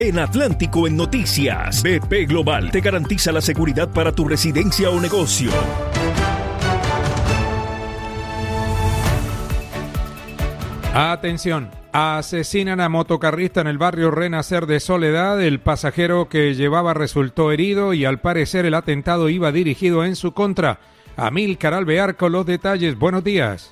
En Atlántico en Noticias, BP Global te garantiza la seguridad para tu residencia o negocio. Atención, asesinan a motocarrista en el barrio Renacer de Soledad. El pasajero que llevaba resultó herido y al parecer el atentado iba dirigido en su contra. Amílcar Alvear con los detalles. Buenos días.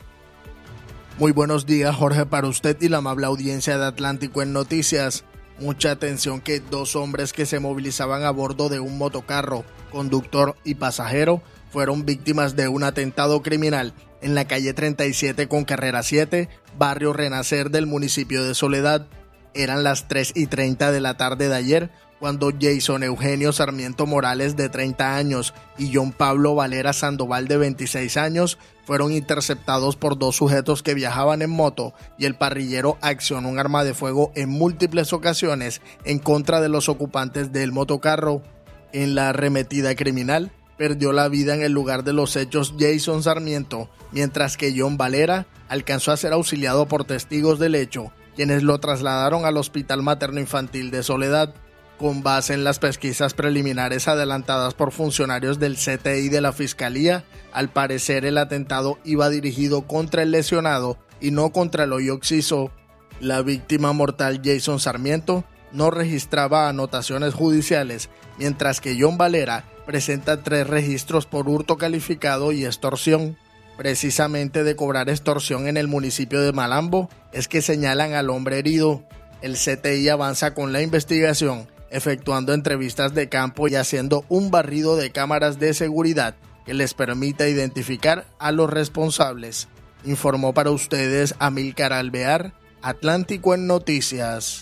Muy buenos días, Jorge, para usted y la amable audiencia de Atlántico en Noticias. Mucha atención que dos hombres que se movilizaban a bordo de un motocarro, conductor y pasajero, fueron víctimas de un atentado criminal en la calle 37 con carrera 7, barrio Renacer del municipio de Soledad. Eran las 3:30 de la tarde de ayer cuando Jason Eugenio Sarmiento Morales, de 30 años, y John Pablo Valera Sandoval, de 26 años, fueron interceptados por dos sujetos que viajaban en moto y el parrillero accionó un arma de fuego en múltiples ocasiones en contra de los ocupantes del motocarro. En la arremetida criminal, perdió la vida en el lugar de los hechos Jason Sarmiento, mientras que John Valera alcanzó a ser auxiliado por testigos del hecho, quienes lo trasladaron al Hospital Materno Infantil de Soledad. Con base en las pesquisas preliminares adelantadas por funcionarios del CTI de la Fiscalía, al parecer el atentado iba dirigido contra el lesionado y no contra el hoyo occiso. La víctima mortal Jason Sarmiento no registraba anotaciones judiciales, mientras que John Valera presenta 3 registros por hurto calificado y extorsión. Precisamente de cobrar extorsión en el municipio de Malambo es que señalan al hombre herido. El CTI avanza con la investigación, efectuando entrevistas de campo y haciendo un barrido de cámaras de seguridad que les permita identificar a los responsables. Informó para ustedes Amílcar Alvear, Atlántico en Noticias.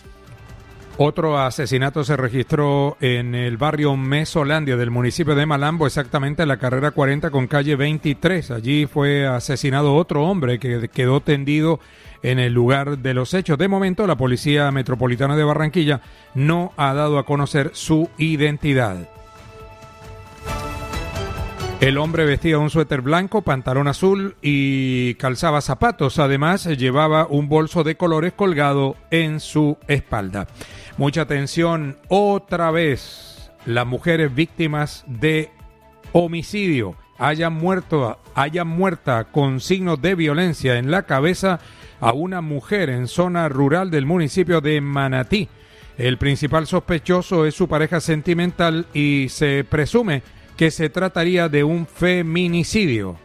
Otro asesinato se registró en el barrio Mesolandia del municipio de Malambo, exactamente en la carrera 40 con calle 23. Allí fue asesinado otro hombre que quedó tendido en el lugar de los hechos. De momento, la Policía Metropolitana de Barranquilla no ha dado a conocer su identidad. El hombre vestía un suéter blanco, pantalón azul y calzaba zapatos. Además, llevaba un bolso de colores colgado en su espalda. Mucha atención, otra vez, las mujeres víctimas de homicidio hayan muerta con signos de violencia en la cabeza a una mujer en zona rural del municipio de Manatí. El principal sospechoso es su pareja sentimental y se presume que se trataría de un feminicidio.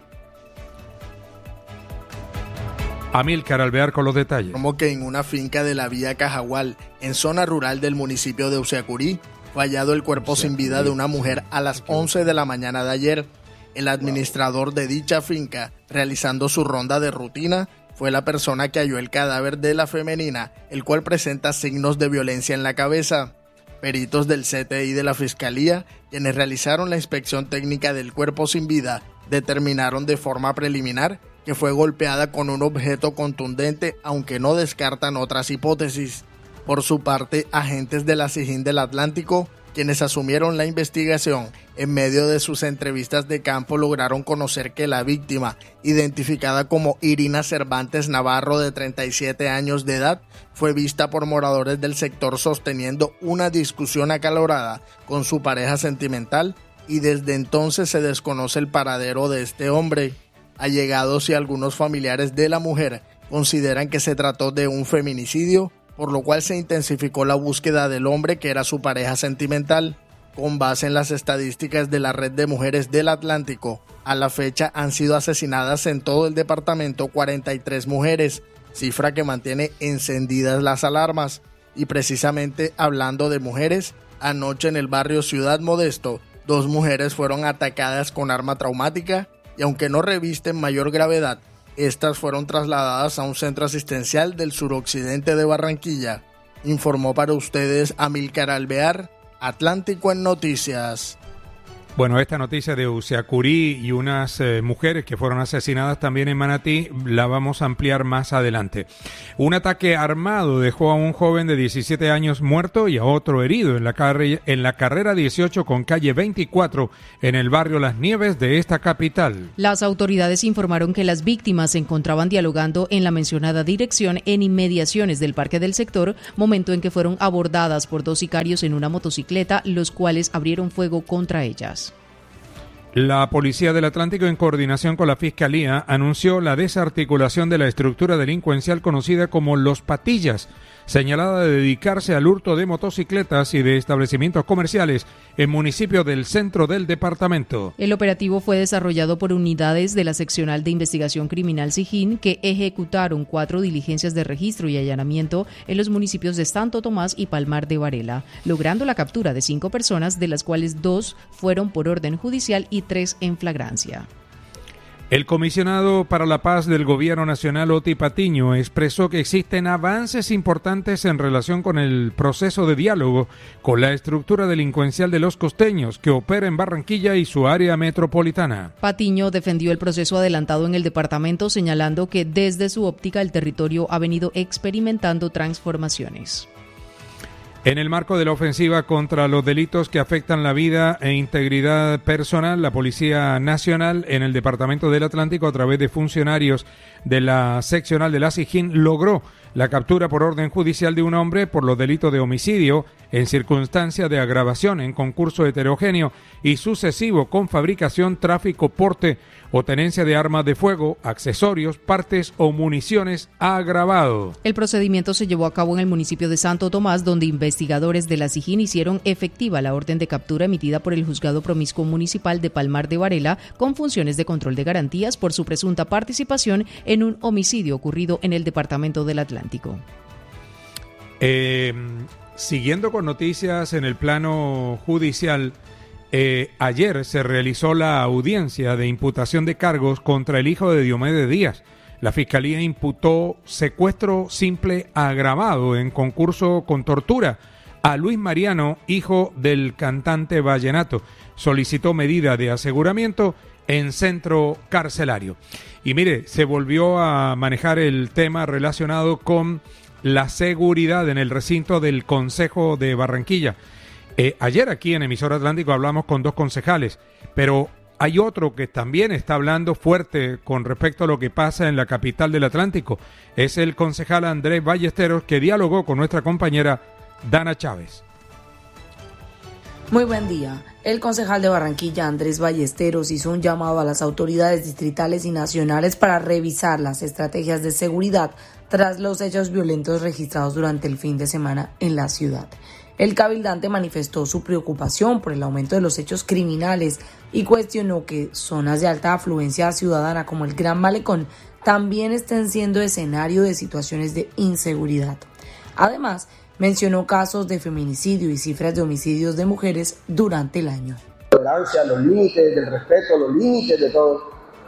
Amílcar Alvear con los detalles. Como que en una finca de la vía Cajagual, en zona rural del municipio de Uciacurí, fue hallado el cuerpo sin vida de una mujer a las 11 de la mañana de ayer. El administrador de dicha finca, realizando su ronda de rutina, fue la persona que halló el cadáver de la femenina, el cual presenta signos de violencia en la cabeza. Peritos del CTI de la Fiscalía, quienes realizaron la inspección técnica del cuerpo sin vida, determinaron de forma preliminar que fue golpeada con un objeto contundente, aunque no descartan otras hipótesis. Por su parte, agentes de la SIJIN del Atlántico, quienes asumieron la investigación, en medio de sus entrevistas de campo lograron conocer que la víctima, identificada como Irina Cervantes Navarro, de 37 años de edad, fue vista por moradores del sector sosteniendo una discusión acalorada con su pareja sentimental y desde entonces se desconoce el paradero de este hombre. Allegados y algunos familiares de la mujer consideran que se trató de un feminicidio, por lo cual se intensificó la búsqueda del hombre que era su pareja sentimental. Con base en las estadísticas de la Red de Mujeres del Atlántico, a la fecha han sido asesinadas en todo el departamento 43 mujeres, cifra que mantiene encendidas las alarmas. Y precisamente hablando de mujeres, anoche en el barrio Ciudad Modesto, 2 mujeres fueron atacadas con arma traumática y aunque no revisten mayor gravedad, estas fueron trasladadas a un centro asistencial del suroccidente de Barranquilla. Informó para ustedes Amílcar Alvear, Atlántico en Noticias. Bueno, esta noticia de Usiacurí y unas mujeres que fueron asesinadas también en Manatí la vamos a ampliar más adelante. Un ataque armado dejó a un joven de 17 años muerto y a otro herido en la carrera 18 con calle 24 en el barrio Las Nieves de esta capital. Las autoridades informaron que las víctimas se encontraban dialogando en la mencionada dirección en inmediaciones del parque del sector, momento en que fueron abordadas por dos sicarios en una motocicleta, los cuales abrieron fuego contra ellas. La Policía del Atlántico, en coordinación con la Fiscalía, anunció la desarticulación de la estructura delincuencial conocida como Los Patillas, señalada de dedicarse al hurto de motocicletas y de establecimientos comerciales en municipios del centro del departamento. El operativo fue desarrollado por unidades de la Seccional de Investigación Criminal SIJIN, que ejecutaron 4 diligencias de registro y allanamiento en los municipios de Santo Tomás y Palmar de Varela, logrando la captura de 5 personas, de las cuales 2 fueron por orden judicial y 3 en flagrancia. El comisionado para la paz del Gobierno Nacional, Oti Patiño, expresó que existen avances importantes en relación con el proceso de diálogo con la estructura delincuencial de los costeños que opera en Barranquilla y su área metropolitana. Patiño defendió el proceso adelantado en el departamento, señalando que desde su óptica el territorio ha venido experimentando transformaciones. En el marco de la ofensiva contra los delitos que afectan la vida e integridad personal, la Policía Nacional en el Departamento del Atlántico, a través de funcionarios de la seccional de la SIJIN, logró la captura por orden judicial de un hombre por los delitos de homicidio en circunstancia de agravación en concurso heterogéneo y sucesivo con fabricación, tráfico, porte o tenencia de armas de fuego, accesorios, partes o municiones agravado. El procedimiento se llevó a cabo en el municipio de Santo Tomás, donde investigadores de la SIJIN hicieron efectiva la orden de captura emitida por el Juzgado Promiscuo Municipal de Palmar de Varela, con funciones de control de garantías por su presunta participación en un homicidio ocurrido en el departamento del Atlántico. Siguiendo con noticias en el plano judicial, ayer se realizó la audiencia de imputación de cargos contra el hijo de Diomedes Díaz. La Fiscalía imputó secuestro simple agravado en concurso con tortura a Luis Mariano, hijo del cantante vallenato. Solicitó medida de aseguramiento en centro carcelario. Y mire, se volvió a manejar el tema relacionado con la seguridad en el recinto del Concejo de Barranquilla. Ayer aquí en Emisora Atlántico hablamos con 2 concejales, pero hay otro que también está hablando fuerte con respecto a lo que pasa en la capital del Atlántico. Es el concejal Andrés Ballesteros, que dialogó con nuestra compañera Dana Chávez. Muy buen día. El concejal de Barranquilla, Andrés Ballesteros, hizo un llamado a las autoridades distritales y nacionales para revisar las estrategias de seguridad tras los hechos violentos registrados durante el fin de semana en la ciudad. El cabildante manifestó su preocupación por el aumento de los hechos criminales y cuestionó que zonas de alta afluencia ciudadana como el Gran Malecón también estén siendo escenario de situaciones de inseguridad. Además, mencionó casos de feminicidio y cifras de homicidios de mujeres durante el año. Tolerancia, los límites del respeto, los límites de todo.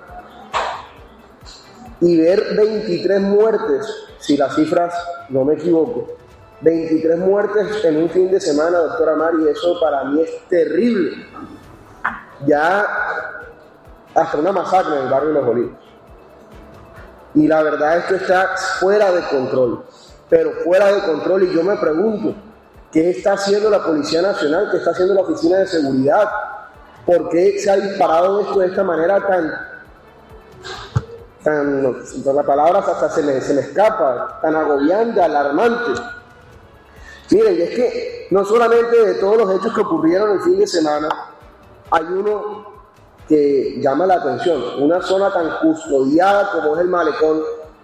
Y ver 23 muertes, si las cifras no me equivoco, 23 muertes en un fin de semana, doctora Mari, eso para mí es terrible. Ya hasta una masacre en el barrio de Los Olivos. Y la verdad esto está fuera de control. Pero fuera de control, y yo me pregunto, ¿qué está haciendo la Policía Nacional? ¿Qué está haciendo la Oficina de Seguridad? ¿Por qué se ha disparado esto de esta manera la palabra hasta se me escapa, tan agobiante, alarmante? Miren, y es que no solamente de todos los hechos que ocurrieron el fin de semana, hay uno que llama la atención, una zona tan custodiada como es el Malecón,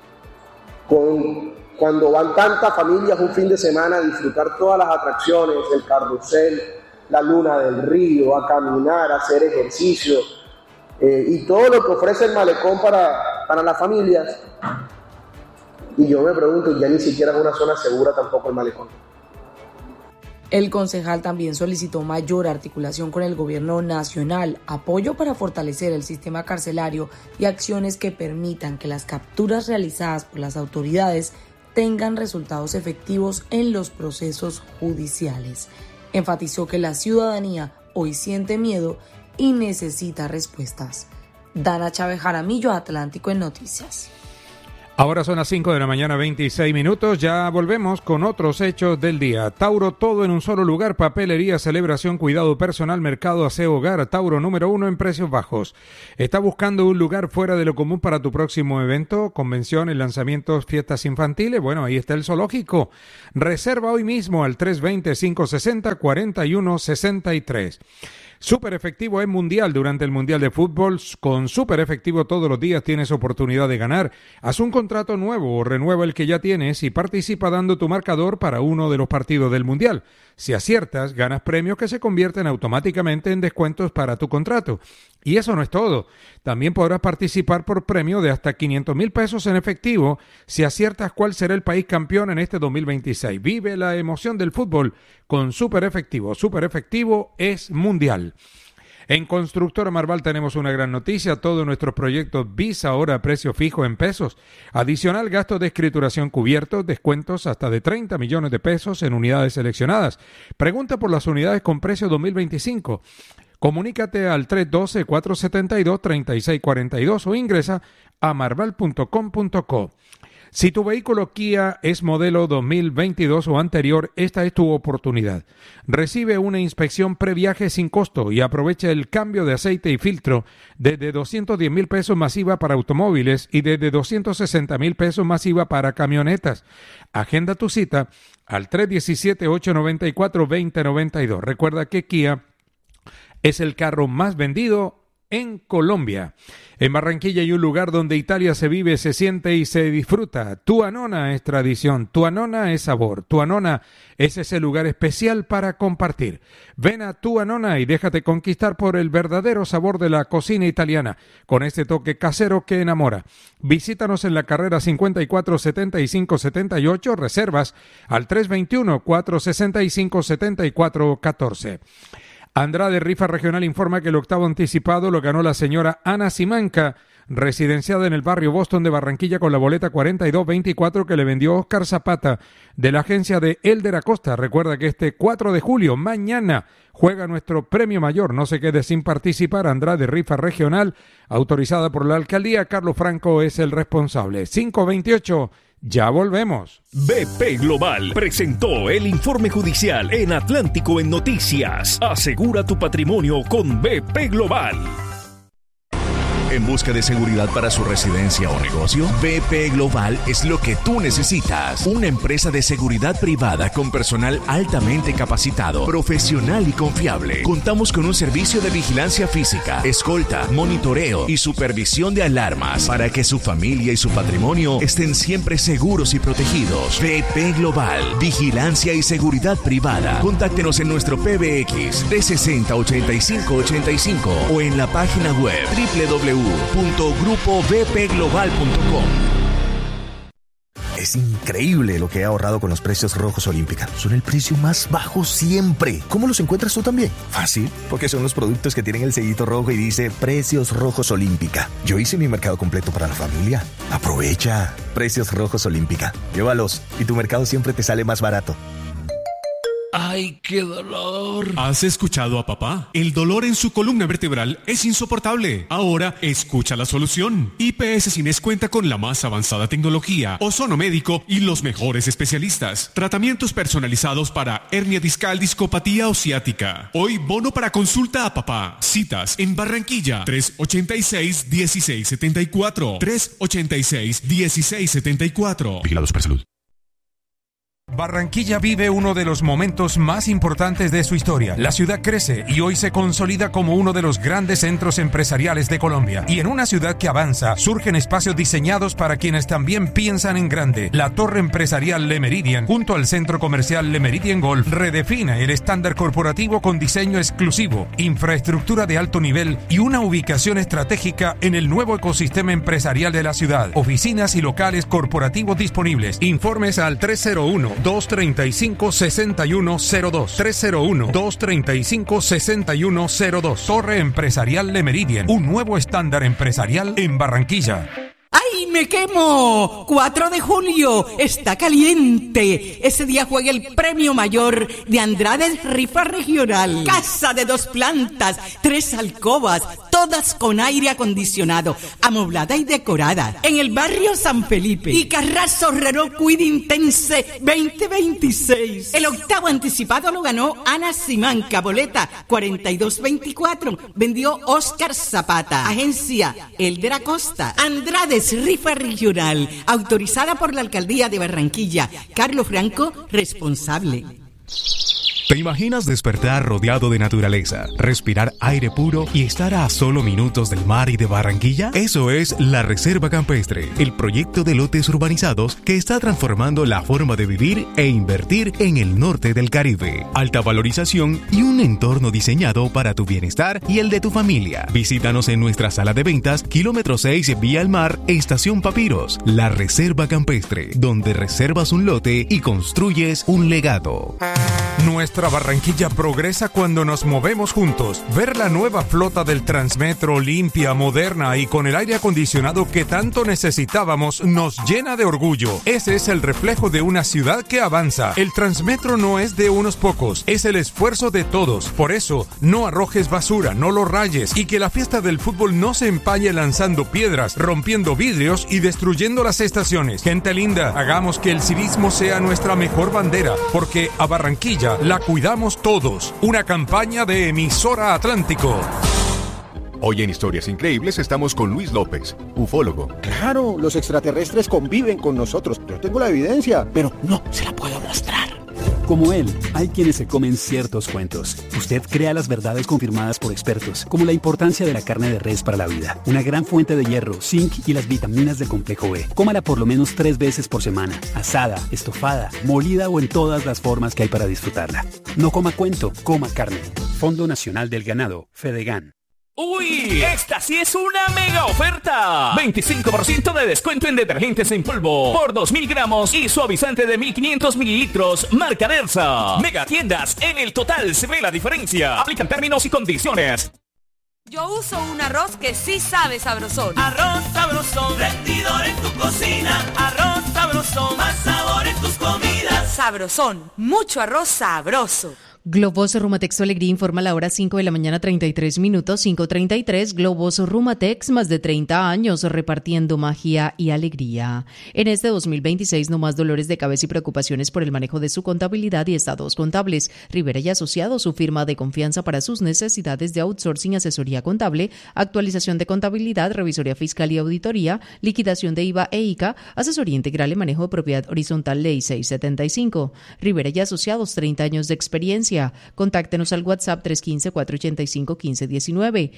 cuando van tantas familias un fin de semana a disfrutar todas las atracciones, el carrusel, la luna del río, a caminar, a hacer ejercicio, y todo lo que ofrece el Malecón para las familias. Y yo me pregunto, ya ni siquiera es una zona segura tampoco el Malecón. El concejal también solicitó mayor articulación con el gobierno nacional, apoyo para fortalecer el sistema carcelario y acciones que permitan que las capturas realizadas por las autoridades tengan resultados efectivos en los procesos judiciales. Enfatizó que la ciudadanía hoy siente miedo y necesita respuestas. Dana Chávez Jaramillo, Atlántico en Noticias. Ahora son las 5 de la mañana, 26 minutos. Ya volvemos con otros hechos del día. Tauro, todo en un solo lugar. Papelería, celebración, cuidado personal, mercado, aseo, hogar. Tauro, número 1 en precios bajos. ¿Estás buscando un lugar fuera de lo común para tu próximo evento? Convenciones, lanzamientos, fiestas infantiles. Bueno, ahí está el zoológico. Reserva hoy mismo al 320-560-4163. Súper Efectivo es mundial durante el Mundial de Fútbol. Con Súper Efectivo todos los días tienes oportunidad de ganar. Haz un contrato nuevo o renueva el que ya tienes y participa dando tu marcador para uno de los partidos del Mundial. Si aciertas, ganas premios que se convierten automáticamente en descuentos para tu contrato. Y eso no es todo. También podrás participar por premio de hasta 500,000 pesos en efectivo si aciertas cuál será el país campeón en este 2026. Vive la emoción del fútbol con Súper Efectivo. Súper Efectivo es mundial. En Constructora Marval tenemos una gran noticia. Todos nuestros proyectos BIS ahora a precio fijo en pesos. Adicional, gastos de escrituración cubiertos, descuentos hasta de 30 millones de pesos en unidades seleccionadas. Pregunta por las unidades con precio 2025. Comunícate al 312-472-3642 o ingresa a marval.com.co. Si tu vehículo Kia es modelo 2022 o anterior, esta es tu oportunidad. Recibe una inspección previaje sin costo y aprovecha el cambio de aceite y filtro desde 210,000 pesos masiva para automóviles y desde 260,000 pesos masiva para camionetas. Agenda tu cita al 317-894-2092. Recuerda que Kia es el carro más vendido en Colombia. En Barranquilla hay un lugar donde Italia se vive, se siente y se disfruta. Tuanona es tradición, Tuanona es sabor, Tuanona es ese lugar especial para compartir. Ven a Tuanona y déjate conquistar por el verdadero sabor de la cocina italiana, con este toque casero que enamora. Visítanos en la carrera 54-75-78, reservas al 321-465-7414. Andrade Rifa Regional informa que el octavo anticipado lo ganó la señora Ana Simanca, residenciada en el barrio Boston de Barranquilla, con la boleta 4224 que le vendió Oscar Zapata de la agencia de Elder Acosta. Recuerda que este 4 de julio, mañana, juega nuestro premio mayor. No se quede sin participar. Andrade Rifa Regional, autorizada por la alcaldía. Carlos Franco es el responsable. 528. Ya volvemos. BP Global presentó el informe judicial en Atlántico en Noticias. Asegura tu patrimonio con BP Global. ¿En busca de seguridad para su residencia o negocio? BP Global es lo que tú necesitas. Una empresa de seguridad privada con personal altamente capacitado, profesional y confiable. Contamos con un servicio de vigilancia física, escolta, monitoreo y supervisión de alarmas para que su familia y su patrimonio estén siempre seguros y protegidos. BP Global, vigilancia y seguridad privada. Contáctenos en nuestro PBX 360-8585 o en la página web www.grupobpglobal.com. Es increíble lo que he ahorrado con los precios rojos Olímpica. Son el precio más bajo siempre. ¿Cómo los encuentras tú también? Fácil, porque son los productos que tienen el sellito rojo y dice Precios Rojos Olímpica. Yo hice mi mercado completo para la familia. Aprovecha. Precios Rojos Olímpica. Llévalos y tu mercado siempre te sale más barato. ¡Ay, qué dolor! ¿Has escuchado a papá? El dolor en su columna vertebral es insoportable. Ahora, escucha la solución. IPS Cines cuenta con la más avanzada tecnología, ozono médico y los mejores especialistas. Tratamientos personalizados para hernia discal, discopatía o ciática. Hoy, bono para consulta a papá. Citas en Barranquilla, 386-1674. 386-1674. Vigilados por salud. Barranquilla vive uno de los momentos más importantes de su historia. La ciudad crece y hoy se consolida como uno de los grandes centros empresariales de Colombia. Y en una ciudad que avanza, surgen espacios diseñados para quienes también piensan en grande. La Torre Empresarial Le Méridien, junto al Centro Comercial Le Méridien Golf, redefine el estándar corporativo con diseño exclusivo, infraestructura de alto nivel y una ubicación estratégica en el nuevo ecosistema empresarial de la ciudad. Oficinas y locales corporativos disponibles. Informes al 301-235-6102. 301-235-6102. Torre Empresarial Le Méridien, un nuevo estándar empresarial en Barranquilla. ¡Ay, me quemo! 4 de julio, está caliente. Ese día juega el premio mayor de Andrade Rifa Regional. Casa de 2 plantas, 3 alcobas, todas con aire acondicionado, amoblada y decorada. En el barrio San Felipe. Y Carrazo Renault Quid Intense 2026. El 8º anticipado lo ganó Ana Simanca, boleta 4224. Vendió Oscar Zapata. Agencia Elder Acosta. Andrades Rifa Regional, autorizada por la Alcaldía de Barranquilla. Carlos Franco, responsable. ¿Te imaginas despertar rodeado de naturaleza, respirar aire puro y estar a solo minutos del mar y de Barranquilla? Eso es La Reserva Campestre, el proyecto de lotes urbanizados que está transformando la forma de vivir e invertir en el norte del Caribe. Alta valorización y un entorno diseñado para tu bienestar y el de tu familia. Visítanos en nuestra sala de ventas, kilómetro 6, vía al mar, Estación Papiros. La Reserva Campestre, donde reservas un lote y construyes un legado. Nuestra Barranquilla progresa cuando nos movemos juntos. Ver la nueva flota del Transmetro limpia, moderna y con el aire acondicionado que tanto necesitábamos nos llena de orgullo. Ese es el reflejo de una ciudad que avanza. El Transmetro no es de unos pocos, es el esfuerzo de todos. Por eso, no arrojes basura, no lo rayes y que la fiesta del fútbol no se empañe lanzando piedras, rompiendo vidrios y destruyendo las estaciones. Gente linda, hagamos que el civismo sea nuestra mejor bandera, porque a Barranquilla la cuidamos todos. Una campaña de Emisora Atlántico. Hoy en Historias Increíbles estamos con Luis López, ufólogo. Claro, los extraterrestres conviven con nosotros. Yo tengo la evidencia, pero no se la puedo mostrar. Como él, hay quienes se comen ciertos cuentos. Usted crea las verdades confirmadas por expertos, como la importancia de la carne de res para la vida, una gran fuente de hierro, zinc y las vitaminas del complejo B. Cómala por lo menos 3 veces por semana, asada, estofada, molida o en todas las formas que hay para disfrutarla. No coma cuento, coma carne. Fondo Nacional del Ganado, Fedegan. ¡Uy! ¡Esta sí es una mega oferta! 25% de descuento en detergentes en polvo por 2.000 gramos y suavizante de 1.500 mililitros marca Dersa. Mega tiendas, en el total se ve la diferencia. Aplican términos y condiciones. Yo uso un arroz que sí sabe sabrosón. Arroz sabrosón, rendidor en tu cocina. Arroz sabrosón, más sabor en tus comidas. Sabrosón, mucho arroz sabroso. Globos Rumatex Alegría informa la hora 5 de la mañana 33 minutos, 5:33. Globos Rumatex, más de 30 años repartiendo magia y alegría. En este 2026 no más dolores de cabeza y preocupaciones por el manejo de su contabilidad y estados contables. Rivera y Asociados, su firma de confianza para sus necesidades de outsourcing, asesoría contable, actualización de contabilidad, revisoría fiscal y auditoría, liquidación de IVA e ICA, asesoría integral en manejo de propiedad horizontal, ley 675. Rivera y Asociados, 30 años de experiencia. Contáctenos al WhatsApp 315-485-1519,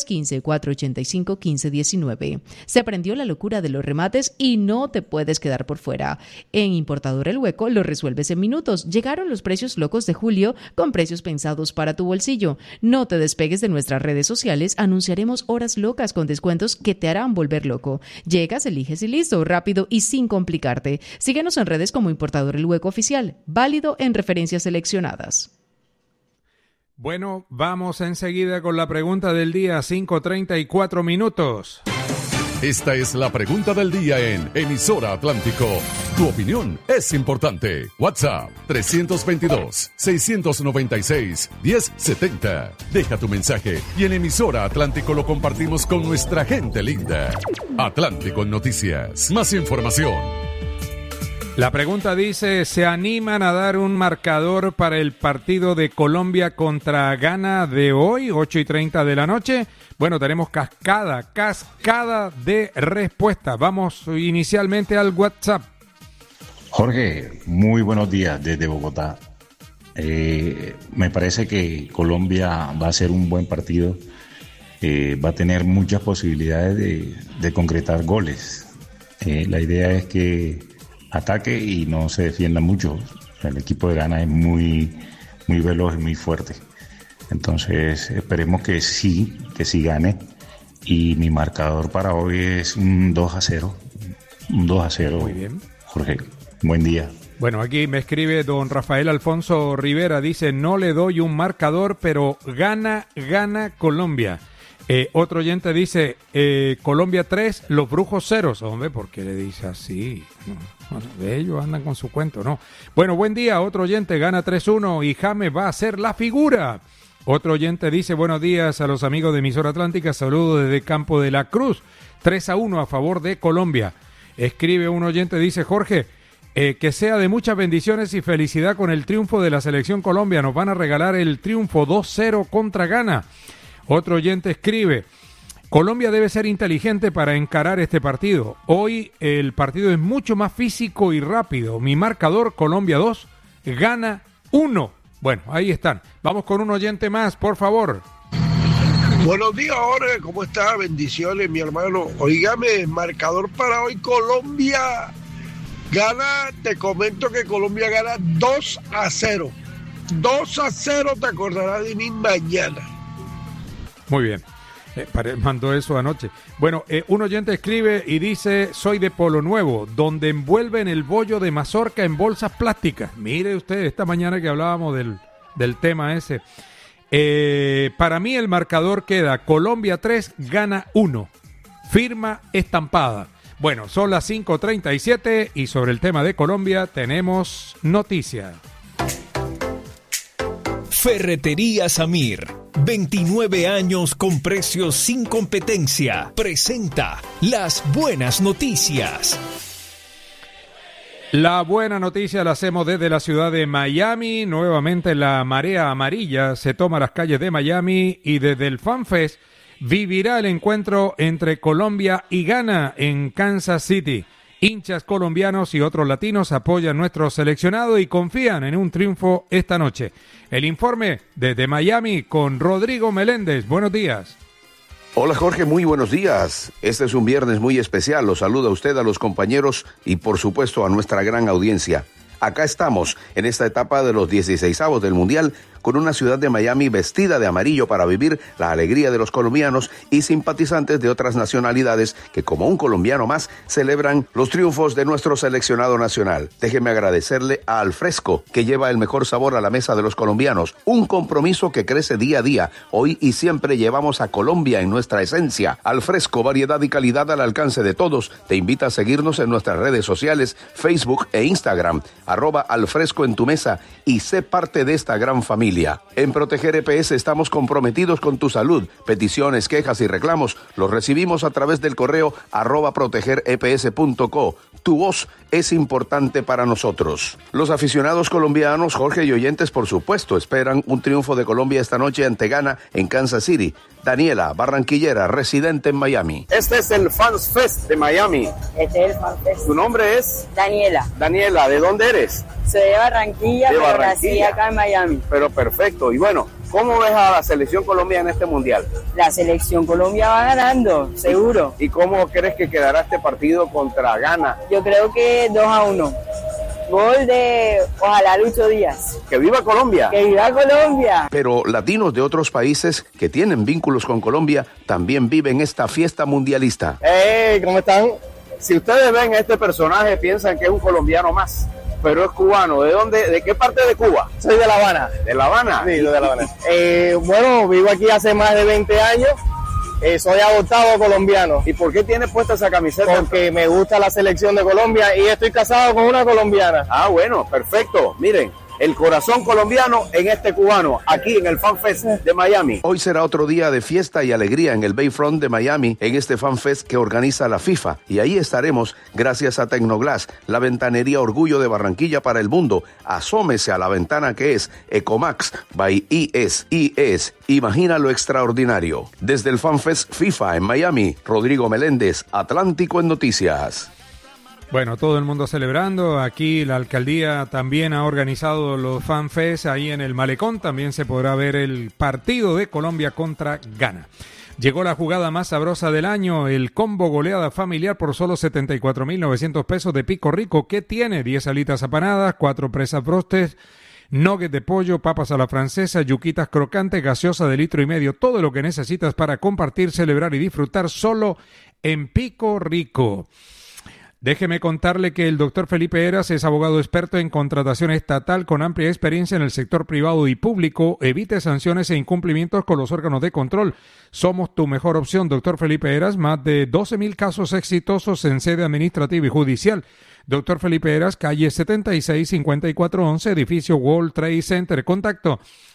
315-485-1519. Se prendió la locura de los remates y no te puedes quedar por fuera. En Importador El Hueco lo resuelves en minutos. Llegaron los precios locos de julio con precios pensados para tu bolsillo. No te despegues de nuestras redes sociales, anunciaremos horas locas con descuentos que te harán volver loco. Llegas, eliges y listo, rápido y sin complicarte. Síguenos en redes como Importador El Hueco Oficial, válido en referencias seleccionadas. Bueno, vamos enseguida con la pregunta del día, 5:34 minutos. Esta es la pregunta del día en Emisora Atlántico. Tu opinión es importante. WhatsApp 322-696-1070. Deja tu mensaje y en Emisora Atlántico lo compartimos con nuestra gente linda. Atlántico en Noticias. Más información. La pregunta dice, ¿se animan a dar un marcador para el partido de Colombia contra Ghana de hoy, 8:30 de la noche? Bueno, tenemos cascada de respuestas. Vamos inicialmente al WhatsApp. Jorge, muy buenos días desde Bogotá. Me parece que Colombia va a ser un buen partido. Va a tener muchas posibilidades de concretar goles. La idea es que ataque y no se defienda mucho. El equipo de Ghana es muy veloz y muy fuerte. Entonces esperemos que sí gane. Y mi marcador para hoy es un 2-0. Un 2-0. Muy bien. Jorge, buen día. Bueno, aquí me escribe don Rafael Alfonso Rivera, dice, no le doy un marcador, pero gana Colombia. Otro oyente dice, Colombia 3, los brujos 0. Hombre, ¿por qué le dice así? No, bueno, ellos andan con su cuento, ¿no? Bueno, buen día. Otro oyente gana 3-1 y James va a ser la figura. Otro oyente dice, buenos días a los amigos de Emisora Atlántica. Saludos desde Campo de la Cruz. 3-1 a favor de Colombia. Escribe un oyente, dice, Jorge, que sea de muchas bendiciones y felicidad con el triunfo de la selección Colombia. Nos van a regalar el triunfo 2-0 contra Ghana. Otro oyente escribe, Colombia debe ser inteligente para encarar este partido. Hoy el partido es mucho más físico y rápido. Mi marcador, Colombia 2, Ghana 1. Bueno, ahí están. Vamos con un oyente más, por favor. Buenos días, Jorge. ¿Cómo está? Bendiciones, mi hermano. Oígame, marcador para hoy, Colombia gana, te comento que Colombia gana 2-0. 2-0, te acordarás de mí mañana. Muy bien, mandó eso anoche. Bueno, un oyente escribe y dice, soy de Polo Nuevo, donde envuelven el bollo de mazorca en bolsas plásticas. Mire usted, esta mañana que hablábamos del tema ese. Para mí el marcador queda Colombia 3, Ghana 1. Firma estampada. Bueno, son las 5:37 y sobre el tema de Colombia tenemos noticia. Ferretería Samir, 29 años con precios sin competencia, presenta las buenas noticias. La buena noticia la hacemos desde la ciudad de Miami. Nuevamente la marea amarilla se toma las calles de Miami y desde el FanFest vivirá el encuentro entre Colombia y Ghana en Kansas City. Hinchas colombianos y otros latinos apoyan nuestro seleccionado y confían en un triunfo esta noche. El informe desde Miami con Rodrigo Meléndez. Buenos días. Hola Jorge, muy buenos días. Este es un viernes muy especial. Los saluda a usted, a los compañeros y por supuesto a nuestra gran audiencia. Acá estamos en esta etapa de los 16avos del Mundial con una ciudad de Miami vestida de amarillo para vivir la alegría de los colombianos y simpatizantes de otras nacionalidades que como un colombiano más celebran los triunfos de nuestro seleccionado nacional. Déjeme agradecerle a Alfresco que lleva el mejor sabor a la mesa de los colombianos, un compromiso que crece día a día. Hoy y siempre llevamos a Colombia en nuestra esencia. Alfresco, variedad y calidad al alcance de todos. Te invita a seguirnos en nuestras redes sociales, Facebook e Instagram, @Alfresco en tu mesa y sé parte de esta gran familia. En Proteger EPS estamos comprometidos con tu salud. Peticiones, quejas y reclamos los recibimos a través del correo @protegereps.co. Tu voz es importante para nosotros. Los aficionados colombianos, Jorge y oyentes, por supuesto, esperan un triunfo de Colombia esta noche ante Ghana en Kansas City. Daniela, barranquillera, residente en Miami. Este es el Fans Fest de Miami. Este es el Fans Fest. ¿Tu nombre es? Daniela. Daniela, ¿de dónde eres? Soy de Barranquilla, pero nací acá en Miami. Pero perfecto. Y bueno, ¿cómo ves a la selección Colombia en este mundial? La selección Colombia va ganando, seguro. ¿Y cómo crees que quedará este partido contra Ghana? Yo creo que 2-1. Gol de, ojalá, Lucho Díaz. ¡Que viva Colombia! ¡Que viva Colombia! Pero latinos de otros países que tienen vínculos con Colombia también viven esta fiesta mundialista. ¡Hey! ¿Cómo están? Si ustedes ven a este personaje, piensan que es un colombiano más, pero es cubano. ¿De dónde? ¿De qué parte de Cuba? Soy de La Habana. ¿De La Habana? Sí, de La Habana. Bueno, vivo aquí hace más de 20 años. Soy adoptado colombiano. ¿Y por qué tienes puesta esa camiseta? Porque me gusta la selección de Colombia y estoy casado con una colombiana. Ah, bueno, perfecto. Miren, el corazón colombiano en este cubano, aquí en el FanFest de Miami. Hoy será otro día de fiesta y alegría en el Bayfront de Miami, en este FanFest que organiza la FIFA. Y ahí estaremos gracias a Tecnoglass, la ventanería orgullo de Barranquilla para el mundo. Asómese a la ventana que es Ecomax by ES. Imagina lo extraordinario. Desde el FanFest FIFA en Miami, Rodrigo Meléndez, Atlántico en Noticias. Bueno, todo el mundo celebrando. Aquí la alcaldía también ha organizado los FanFest. Ahí en el Malecón también se podrá ver el partido de Colombia contra Ghana. Llegó la jugada más sabrosa del año, el combo goleada familiar por solo 74,900 pesos de Pico Rico. ¿Qué tiene? 10 alitas apanadas, 4 presas brostes, nuggets de pollo, papas a la francesa, yuquitas crocantes, gaseosa de 1,5 litros. Todo lo que necesitas para compartir, celebrar y disfrutar solo en Pico Rico. Déjeme contarle que el doctor Felipe Heras es abogado experto en contratación estatal con amplia experiencia en el sector privado y público. Evite sanciones e incumplimientos con los órganos de control. Somos tu mejor opción, doctor Felipe Heras. Más de 12,000 casos exitosos en sede administrativa y judicial. Doctor Felipe Heras, calle 76-5411, edificio World Trade Center. Contacto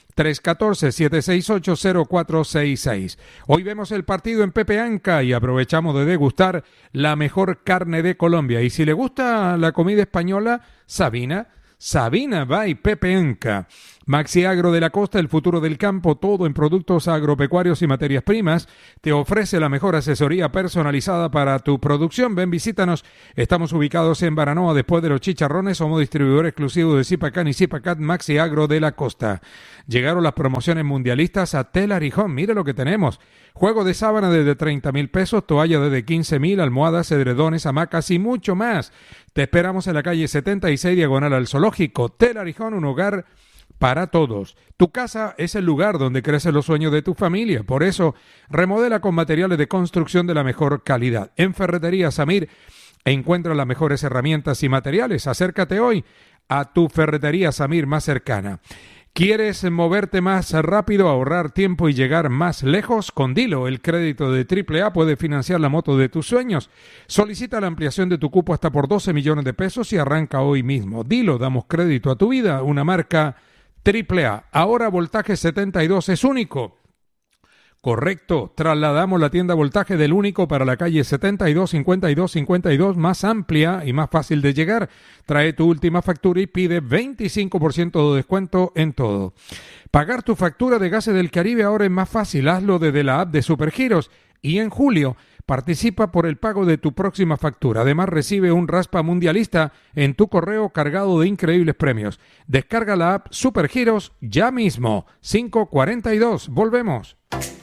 314-768-0466. Hoy vemos el partido en Pepe Anca y aprovechamos de degustar la mejor carne de Colombia. Y si le gusta la comida española, Sabina by Pepe Anca. Maxi Agro de la Costa, el futuro del campo, todo en productos agropecuarios y materias primas. Te ofrece la mejor asesoría personalizada para tu producción. Ven, visítanos. Estamos ubicados en Baranoa, después de los Chicharrones. Somos distribuidor exclusivo de Zipacan y Zipacat. Maxi Agro de la Costa. Llegaron las promociones mundialistas a Telar y Home. Mire lo que tenemos. Juego de sábana desde 30,000 pesos, toalla desde 15,000, almohadas, edredones, hamacas y mucho más. Te esperamos en la calle 76, diagonal al Zoológico. Telar y Home, un hogar para todos. Tu casa es el lugar donde crecen los sueños de tu familia. Por eso, remodela con materiales de construcción de la mejor calidad. En Ferretería Samir encuentra las mejores herramientas y materiales. Acércate hoy a tu Ferretería Samir más cercana. ¿Quieres moverte más rápido, ahorrar tiempo y llegar más lejos? Con Dilo, el crédito de AAA puede financiar la moto de tus sueños. Solicita la ampliación de tu cupo hasta por 12 millones de pesos y arranca hoy mismo. Dilo, damos crédito a tu vida, una marca AAA. Ahora Voltaje 72 es único. Correcto, trasladamos la tienda Voltaje del Único para la calle 72, 52, más amplia y más fácil de llegar. Trae tu última factura y pide 25% de descuento en todo. Pagar tu factura de Gases del Caribe ahora es más fácil. Hazlo desde la app de Supergiros y en julio participa por el pago de tu próxima factura. Además, recibe un raspa mundialista en tu correo cargado de increíbles premios. Descarga la app Supergiros ya mismo. 5:42. Volvemos.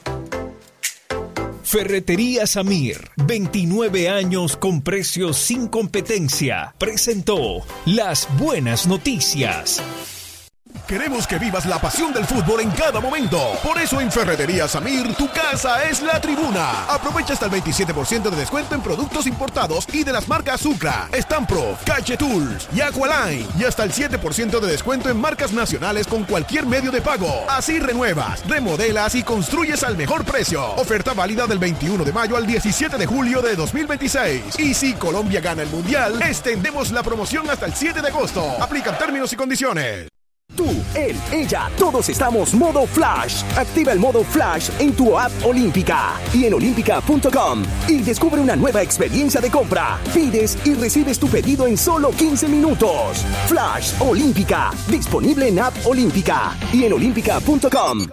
Ferretería Samir, 29 años con precios sin competencia. Presentó las buenas noticias. Queremos que vivas la pasión del fútbol en cada momento. Por eso en Ferretería Samir, tu casa es la tribuna. Aprovecha hasta el 27% de descuento en productos importados y de las marcas Sucra, Stamprof, Cache Tools y Aqualine. Y hasta el 7% de descuento en marcas nacionales con cualquier medio de pago. Así renuevas, remodelas y construyes al mejor precio. Oferta válida del 21 de mayo al 17 de julio de 2026. Y si Colombia gana el Mundial, extendemos la promoción hasta el 7 de agosto. Aplican términos y condiciones. Tú, él, ella, todos estamos modo Flash. Activa el modo Flash en tu app Olímpica y en olímpica.com y descubre una nueva experiencia de compra. Pides y recibes tu pedido en solo 15 minutos. Flash Olímpica, disponible en app Olímpica y en olímpica.com.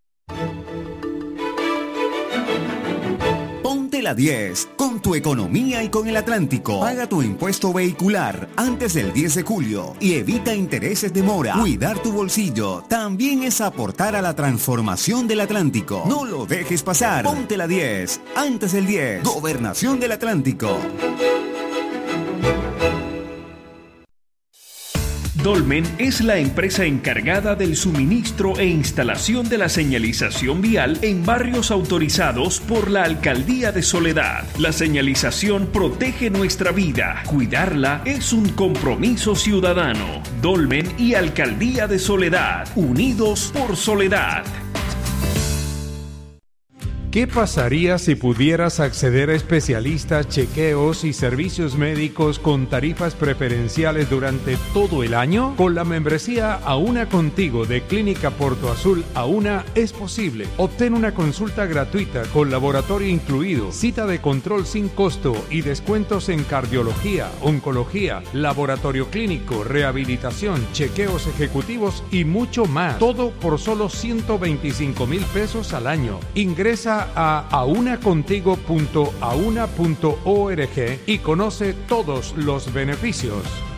Ponte la 10 con tu economía y con el Atlántico. Paga tu impuesto vehicular antes del 10 de julio y evita intereses de mora. Cuidar tu bolsillo también es aportar a la transformación del Atlántico. No lo dejes pasar. Ponte la 10 antes del 10. Gobernación del Atlántico. Dolmen es la empresa encargada del suministro e instalación de la señalización vial en barrios autorizados por la Alcaldía de Soledad. La señalización protege nuestra vida. Cuidarla es un compromiso ciudadano. Dolmen y Alcaldía de Soledad, unidos por Soledad. ¿Qué pasaría si pudieras acceder a especialistas, chequeos y servicios médicos con tarifas preferenciales durante todo el año? Con la membresía Auna Contigo de Clínica Porto Azul, Auna es posible. Obtén una consulta gratuita con laboratorio incluido, cita de control sin costo y descuentos en cardiología, oncología, laboratorio clínico, rehabilitación, chequeos ejecutivos y mucho más. Todo por solo 125,000 pesos al año. Ingresa a aunacontigo.auna.org y conoce todos los beneficios.